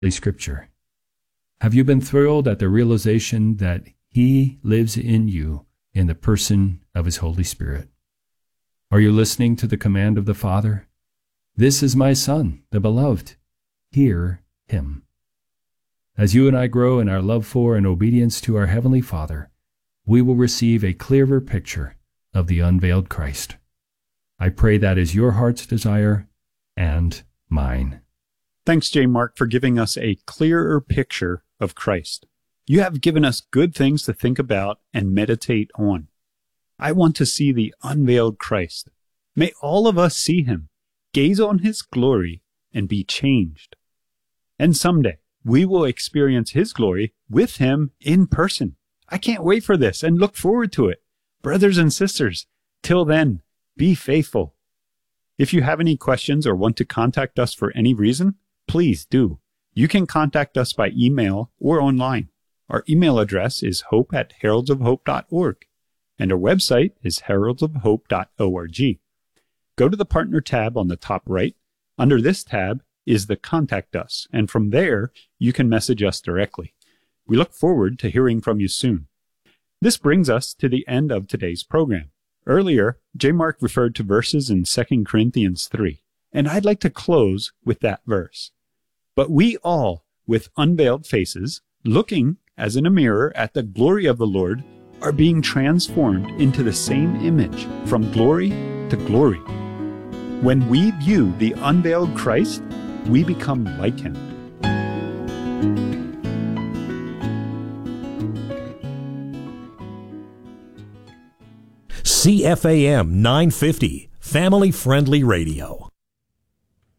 Scripture? Have you been thrilled at the realization that He lives in you in the person of His Holy Spirit? Are you listening to the command of the Father? This is my Son, the beloved. Hear Him. As you and I grow in our love for and obedience to our Heavenly Father, we will receive a clearer picture of the unveiled Christ. I pray that is your heart's desire and mine. Thanks, J. Mark, for giving us a clearer picture of Christ. You have given us good things to think about and meditate on. I want to see the unveiled Christ. May all of us see Him, gaze on His glory, and be changed. And someday, we will experience His glory with Him in person. I can't wait for this and look forward to it. Brothers and sisters, till then, be faithful. If you have any questions or want to contact us for any reason, please do. You can contact us by email or online. Our email address is hope@heraldsofhope.org, and our website is heraldsofhope.org. Go to the Partner tab on the top right. Under this tab is the Contact Us, and from there, you can message us directly. We look forward to hearing from you soon. This brings us to the end of today's program. Earlier, J. Mark referred to verses in 2 Corinthians 3, and I'd like to close with that verse. But we all, with unveiled faces, looking as in a mirror at the glory of the Lord, are being transformed into the same image from glory to glory. When we view the unveiled Christ, we become like Him. CFAM 950, family-friendly radio.